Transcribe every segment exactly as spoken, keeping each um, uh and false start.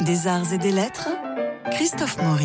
des arts et des lettres, Christophe Maury.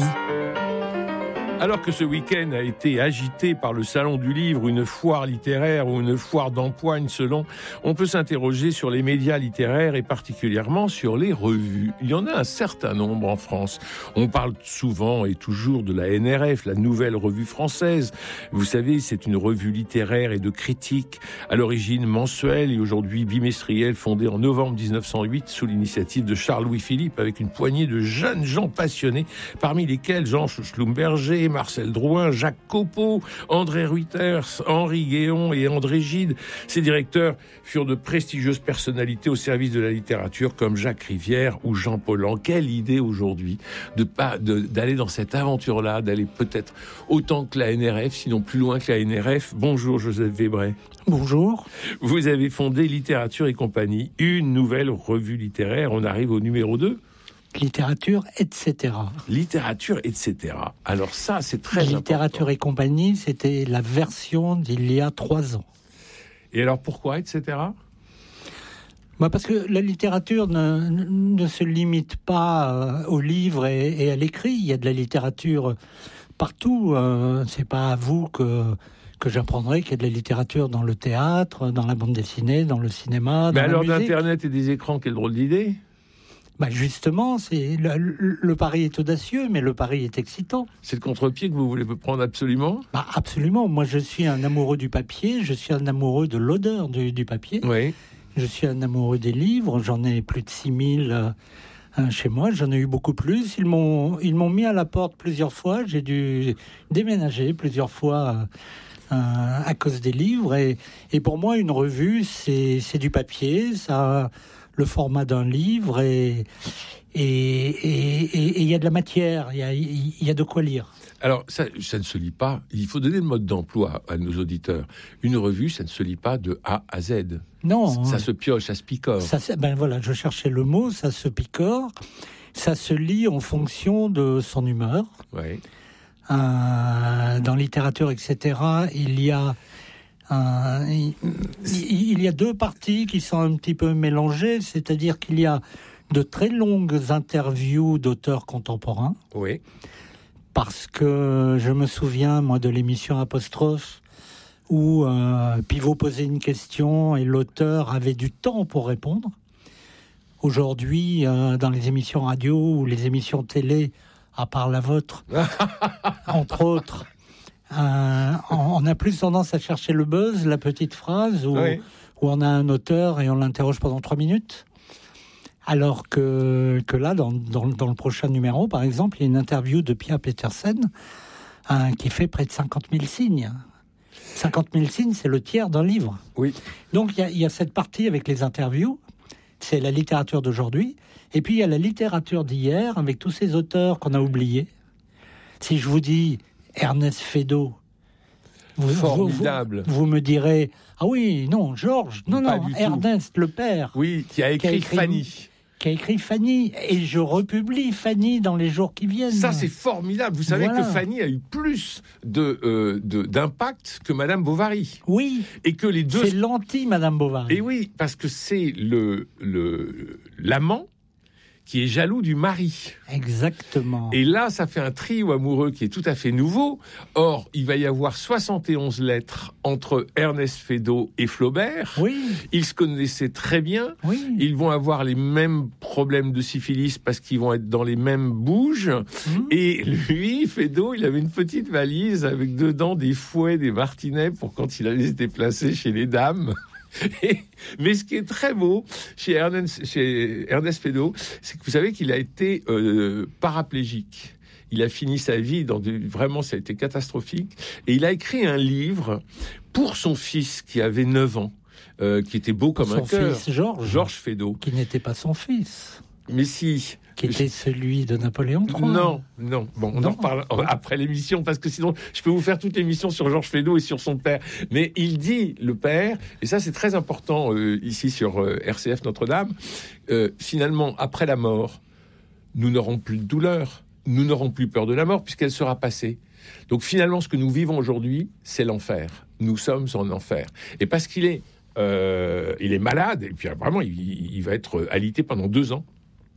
Alors que ce week-end a été agité par le Salon du Livre, une foire littéraire ou une foire d'empoigne selon, on peut s'interroger sur les médias littéraires et particulièrement sur les revues. Il y en a un certain nombre en France. On parle souvent et toujours de la N R F, la Nouvelle Revue Française. Vous savez, c'est une revue littéraire et de critique, à l'origine mensuelle et aujourd'hui bimestrielle, fondée en novembre dix-neuf cent huit sous l'initiative de Charles-Louis Philippe avec une poignée de jeunes gens passionnés, parmi lesquels Jean Schlumberger, Marcel Drouin, Jacques Copeau, André Reuters, Henri Guéon et André Gide. Ces directeurs furent de prestigieuses personnalités au service de la littérature comme Jacques Rivière ou Jean Paulhan. Quelle idée aujourd'hui de pas, de, d'aller dans cette aventure-là, d'aller peut-être autant que la N R F, sinon plus loin que la N R F. Bonjour Joseph Wébret. Bonjour. Vous avez fondé Littérature et compagnie, une nouvelle revue littéraire. On arrive au numéro deux. Littérature, et cetera. Littérature, et cetera. Alors ça, c'est très important. Littérature et compagnie, c'était la version d'il y a trois ans. Et alors pourquoi, et cetera? Bah parce que la littérature ne, ne se limite pas au livre et, et à l'écrit. Il y a de la littérature partout. Euh, c'est pas à vous que... que j'apprendrai qu'il y a de la littérature dans le théâtre, dans la bande dessinée, dans le cinéma, dans Mais la alors musique. d'Internet et des écrans, quelle drôle d'idée. Bah justement, c'est le, le, le pari est audacieux, mais le pari est excitant. C'est le contre-pied que vous voulez prendre absolument? Bah absolument. Moi, je suis un amoureux du papier. Je suis un amoureux de l'odeur du, du papier. Oui. Je suis un amoureux des livres. J'en ai plus de six mille euh, chez moi. J'en ai eu beaucoup plus. Ils m'ont, ils m'ont mis à la porte plusieurs fois. J'ai dû déménager plusieurs fois euh, à cause des livres. Et, et pour moi, une revue, c'est, c'est du papier. Ça le format d'un livre et et il y a de la matière, il y a, y a de quoi lire. Alors, ça, ça ne se lit pas. Il faut donner le mode d'emploi à nos auditeurs. Une revue, ça ne se lit pas de A à Z. Non. Ça, ça se pioche, ça se picore. Ça, ben voilà, je cherchais le mot, ça se picore. Ça se lit en fonction de son humeur. Oui. Euh, dans littérature, et cetera, il y a Euh, il, il y a deux parties qui sont un petit peu mélangées, c'est-à-dire qu'il y a de très longues interviews d'auteurs contemporains. Oui. Parce que je me souviens, moi, de l'émission Apostrophe, où euh, Pivot posait une question et l'auteur avait du temps pour répondre. Aujourd'hui, euh, dans les émissions radio ou les émissions télé, à part la vôtre, entre autres, Euh, on a plus tendance à chercher le buzz, la petite phrase, où, oui. où on a un auteur et on l'interroge pendant trois minutes. Alors que, que là, dans, dans, dans le prochain numéro, par exemple, il y a une interview de Pia Petersen hein, qui fait près de cinquante mille signes. cinquante mille signes, c'est le tiers d'un livre. Oui. Donc il y a, il y a cette partie avec les interviews, c'est la littérature d'aujourd'hui. Et puis il y a la littérature d'hier, avec tous ces auteurs qu'on a oubliés. Si je vous dis Ernest Feydeau, vous, formidable. Vous, vous, vous me direz, ah oui, non, Georges, non, Pas non, du Ernest, tout. le père. Oui, qui a écrit, qui a écrit Fanny. Qui a écrit Fanny. Et je republie Fanny dans les jours qui viennent. Ça, c'est formidable. Vous savez voilà. que Fanny a eu plus de, euh, de, d'impact que Madame Bovary. Oui. Et que les deux... C'est l'anti-Madame Bovary. Et oui, parce que c'est le, le, l'amant qui est jaloux du mari. Exactement. Et là, ça fait un trio amoureux qui est tout à fait nouveau. Or, il va y avoir soixante et onze lettres entre Ernest Feydeau et Flaubert. Oui. Ils se connaissaient très bien. Oui. Ils vont avoir les mêmes problèmes de syphilis parce qu'ils vont être dans les mêmes bouges. Mmh. Et lui, Feydeau, il avait une petite valise avec dedans des fouets, des martinets pour quand il allait se déplacer chez les dames. Et, mais ce qui est très beau chez Ernest, chez Ernest Feydeau, c'est que vous savez qu'il a été euh, paraplégique. Il a fini sa vie dans du, vraiment, ça a été catastrophique. Et il a écrit un livre pour son fils qui avait neuf ans, euh, qui était beau comme son un cœur. Son fils Georges. Georges Feydeau. Qui n'était pas son fils. Mais si. Qui était celui de Napoléon trois. Non, non. Bon, on non. en reparle après l'émission, parce que sinon, je peux vous faire toute l'émission sur Georges Feydeau et sur son père. Mais il dit, le père, et ça c'est très important euh, ici sur euh, R C F Notre-Dame, euh, finalement, après la mort, nous n'aurons plus de douleur, nous n'aurons plus peur de la mort, puisqu'elle sera passée. Donc finalement, ce que nous vivons aujourd'hui, c'est l'enfer. Nous sommes en enfer. Et parce qu'il est, euh, il est malade, et puis vraiment, il, il va être alité pendant deux ans.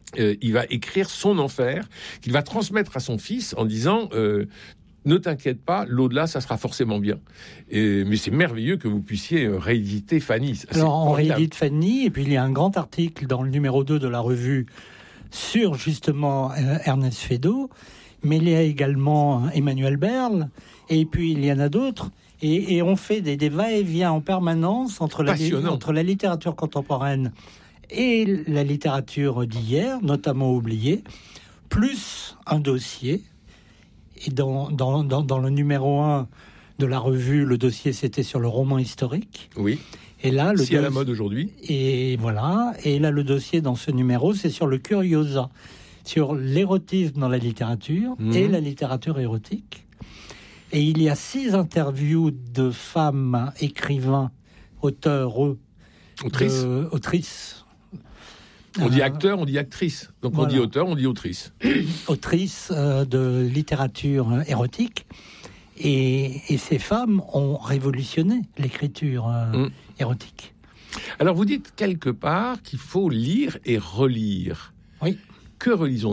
euh, il va écrire son enfer, qu'il va transmettre à son fils en disant euh, ne t'inquiète pas, l'au-delà, ça sera forcément bien. Et, mais c'est merveilleux que vous puissiez rééditer Fanny. C'est Alors, on formidable. réédite Fanny, et puis il y a un grand article dans le numéro deux de la revue sur, justement, euh, Ernest Feydeau, mais il y a également Emmanuel Berle, et puis il y en a d'autres, et, et on fait des, des va-et-vient en permanence entre la, entre la littérature contemporaine et la littérature d'hier, notamment oubliée, plus un dossier. Et dans, dans, dans, dans le numéro un de la revue, le dossier, c'était sur le roman historique. Oui. Et là, le si dos... à la mode aujourd'hui. Et voilà. Et là, le dossier dans ce numéro, c'est sur le curiosa, sur l'érotisme dans la littérature mmh. et la littérature érotique. Et il y a six interviews de femmes écrivains, auteurs, eux, autrices. De, autrices. On dit acteur, on dit actrice. Donc voilà. On dit auteur, on dit autrice. Autrice euh, de littérature érotique. Et, et ces femmes ont révolutionné l'écriture euh, mmh. érotique. Alors vous dites quelque part qu'il faut lire et relire. Oui. Que relisons-nous ?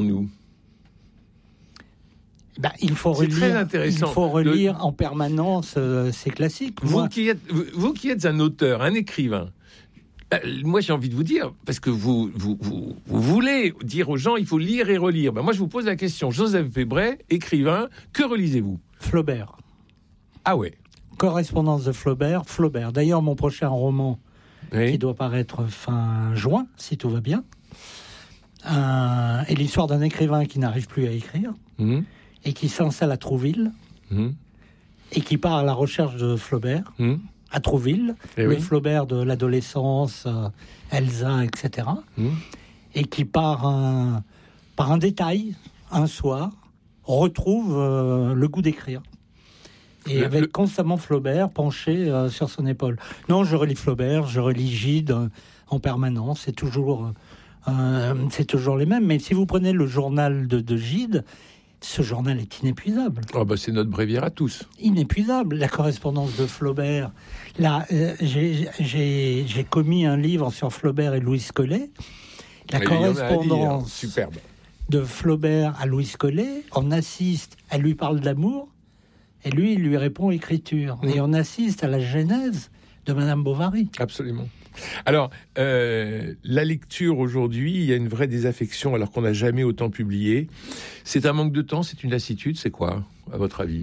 Ben, il faut c'est relire, très intéressant. Il faut relire de... en permanence euh, ces classiques. Vous, Moi... qui êtes, vous, vous qui êtes un auteur, un écrivain, moi, j'ai envie de vous dire, parce que vous, vous, vous, vous voulez dire aux gens, il faut lire et relire. Ben, moi, je vous pose la question. Joseph Weybray, écrivain, que relisez-vous ? Flaubert. Ah ouais. Correspondance de Flaubert, Flaubert. D'ailleurs, mon prochain roman, oui. qui doit paraître fin juin, si tout va bien, euh, est l'histoire d'un écrivain qui n'arrive plus à écrire mmh. et qui s'installe à Trouville mmh. et qui part à la recherche de Flaubert. Mmh. à Trouville, et le oui. Flaubert de l'adolescence, euh, Elsa, et cetera. Mmh. Et qui, par un, par un détail, un soir, retrouve euh, le goût d'écrire. Et le, avec le... constamment Flaubert penché euh, sur son épaule. Non, je relis Flaubert, je relis Gide euh, en permanence, c'est toujours, euh, c'est toujours les mêmes. Mais si vous prenez le journal de, de Gide, ce journal est inépuisable. Oh bah c'est notre bréviaire à tous. Inépuisable. La correspondance de Flaubert. Là, euh, j'ai, j'ai, j'ai commis un livre sur Flaubert et Louis Collet. La Mais correspondance dire, superbe. de Flaubert à Louis Collet, on assiste, elle lui parle d'amour, et lui, il lui répond écriture. Mmh. Et on assiste à la genèse de Madame Bovary. Absolument. Alors, euh, la lecture aujourd'hui, il y a une vraie désaffection alors qu'on n'a jamais autant publié. C'est un manque de temps, c'est une lassitude, c'est quoi, à votre avis ?